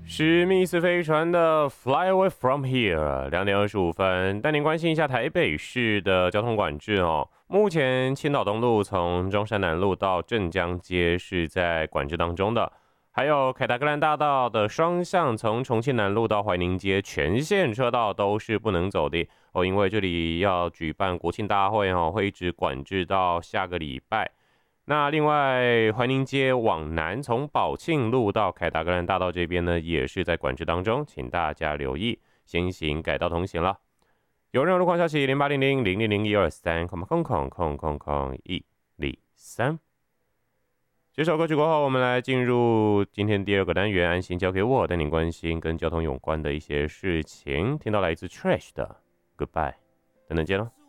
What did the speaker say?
史密斯飞船的 Fly Away From Here， 2点25分，带您关心一下台北市的交通管制哦。目前青岛东路从中山南路到镇江街是在管制当中的，还有凯达格兰大道的双向从重庆南路到怀宁街全线车道都是不能走的哦，因为这里要举办国庆大会哦，会一直管制到下个礼拜。那另外，怀宁街往南，从宝庆路到凯达格兰大道这边呢，也是在管制当中，请大家留意，先行改道同行了。有任何路况消息，0800-000-123。这首歌曲过后，我们来进入今天第二个单元，安心交给我，带您关心跟交通有关的一些事情。听到来自 Trash 的 Goodbye，等等见喽。